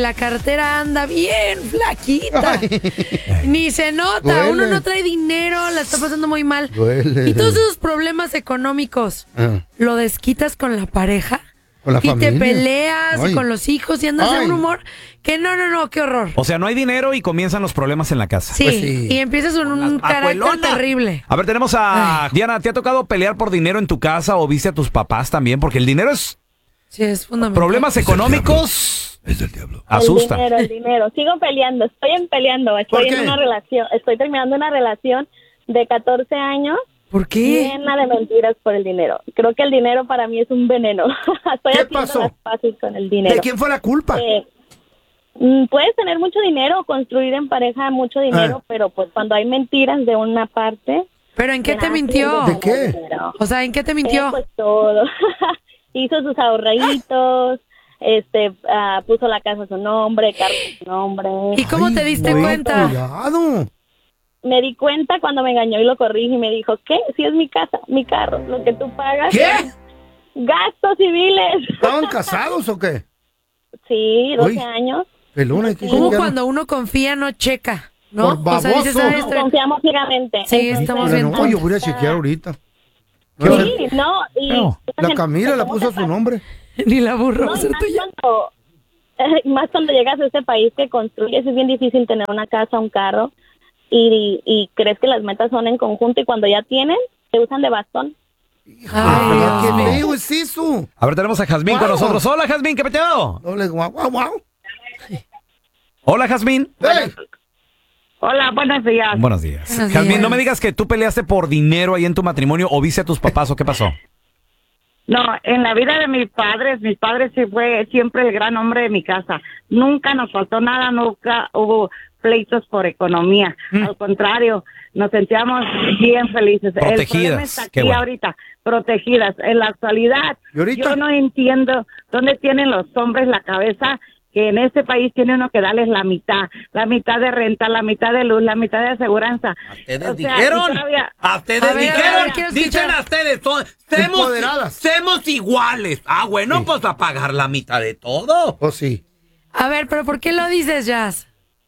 La cartera anda bien flaquita. Ay. Ni se nota. Duele. Uno no trae dinero, la está pasando muy mal. Duele. Y todos esos problemas económicos, ¿lo desquitas con la pareja? Con la y familia. te peleas Ay. con los hijos y andas de Ay. un humor que no, qué horror. O sea, no hay dinero y comienzan los problemas en la casa. Sí, Pues sí. y empiezas con un carácter terrible. A ver, tenemos a Diana. ¿Te ha tocado pelear por dinero en tu casa o viste a tus papás también? Porque el dinero es Sí, es fundamental. problemas económicos. Es del diablo. Asusta. El dinero. Sigo peleando, estoy peleando. ¿Por Estoy qué? en una relación, estoy terminando una relación de 14 años ¿Por qué? llena de mentiras por el dinero. Creo que el dinero para mí es un veneno. Estoy ¿Qué haciendo pasó? las paces con el dinero. ¿De quién fue la culpa? Puedes tener mucho dinero, construir en pareja mucho dinero, pero pues cuando hay mentiras de una parte... ¿Pero en qué te ya, mintió? ¿De qué? dinero. O sea, ¿en qué te mintió? Pues todo. Hizo sus ahorritos, puso la casa a su nombre, carro a su nombre. ¿Y cómo Ay, te diste güey, cuenta? Cuidado. Me di cuenta cuando me engañó y lo corrí y me dijo, ¿qué? Si es mi casa, mi carro, lo que tú pagas. ¿Qué? Gastos civiles. ¿Estaban casados o qué? Sí, 12 Uy. años. Pelona, hay que Como chingar. cuando uno confía, no checa, ¿no? Por O sea, dices, baboso. ¿sabes? Confiamos ciegamente. Sí, Entonces, estamos Pero bien. no, yo voy a chequear ahorita. Sí, no, y... No. La Camila la puso a su nombre. Ni la burro va No, a ser tuya. más cuando llegas a este país que construyes, es bien difícil tener una casa, un carro, y crees que las metas son en conjunto, y cuando ya tienen, te usan de bastón. Ay, Dios ¿Qué mío. feo es eso? A ver, tenemos a Jazmín con Guau. nosotros. Hola, Jazmín, ¿qué peteo? Doble guau, guau, guau. Hola, Jazmín. ¡Ey! Hola, buenos días. Buenos días. Buenos Jazmín, días. no me digas que tú peleaste por dinero ahí en tu matrimonio o viste a tus papás o qué pasó. No, en la vida de mis padres sí fue siempre el gran hombre de mi casa. Nunca nos faltó nada, nunca hubo pleitos por economía. Al contrario, nos sentíamos bien felices. El Protegidas. problema está Qué aquí bueno. ahorita, protegidas. En la actualidad, ¿Y ahorita? yo no entiendo dónde tienen los hombres la cabeza que en este país tiene uno que darles la mitad de renta, la mitad de luz, la mitad de aseguranza. ¿Ustedes O sea, dijeron? y todavía- ¿A ustedes A ver, dijeron? quiero Dicen escuchar. a ustedes, Empoderadas. semos iguales. Ah, bueno, Sí. pues a pagar la mitad de todo. Oh, sí. A ver, pero ¿por qué lo dices, Jazz?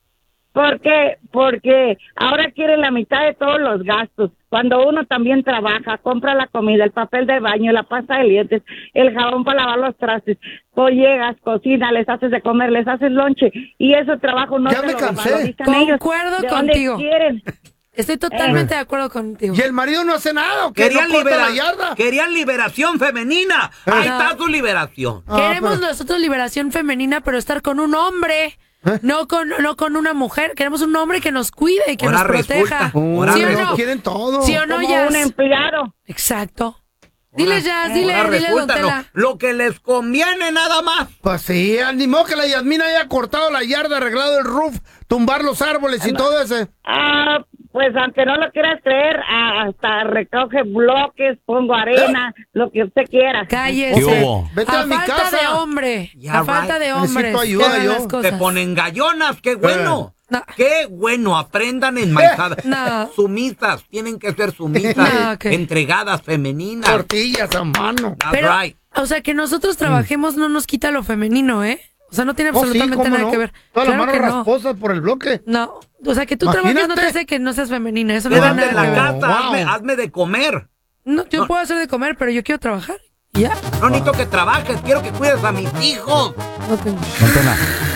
Porque ahora quieren la mitad de todos los gastos. Cuando uno también trabaja, compra la comida, el papel de baño, la pasta de dientes, el jabón para lavar los trastes, pues llegas, cocinas, les haces de comer, les haces lonche, y ese trabajo no Ya se me lo cansé. valorizan ellos. Concuerdo ¿De dónde contigo. quieren? Estoy totalmente de acuerdo contigo. ¿Y el marido no hace nada o qué? Querían, ¿No corta la yarda? querían liberación femenina. Ahí No. está su liberación. Queremos pero- nosotros liberación femenina, pero estar con un hombre. No con una mujer. Queremos un hombre que nos cuide y que Ahora nos proteja. resulta. Ahora ¿Sí o resulta. no? Quieren todo. ¿Sí o no, Como Jazz? un empleado. Exacto. Dile, Jazz, Ahora dile, don resulta, Tela. lo que les conviene nada más. Pues sí, ni modo que la Yasmina haya cortado la yarda, arreglado el roof, tumbar los árboles y todo ese. Pues aunque no lo quieras creer, hasta recoge bloques, pongo arena, lo que usted quiera. Cállese. ¿Qué hubo? Vete a mi falta casa. de hombre. Yeah, a falta right. de hombres. Necesito ayuda que hagan yo. las Te cosas. ponen gallonas, qué bueno. No. Qué bueno, aprendan enmaizadas. No. Sumisas, tienen que ser sumisas, No, ok. entregadas, femeninas. Tortillas a mano. That's Pero, right. o sea, que nosotros trabajemos no nos quita lo femenino, ¿eh? O sea, no tiene Oh, sí, absolutamente cómo nada no. que ver. Todas las Claro manos que no. rasposas por el bloque. No, o sea, que tú trabajes no te Imagínate. hace que no seas femenina. Eso no tiene Quédate en nada la que ver. casa, Wow. hazme de comer. No, yo puedo hacer de comer, pero yo quiero trabajar. Ya. No necesito que trabajes, quiero que cuides a mis hijos. No tengo. Don Tela,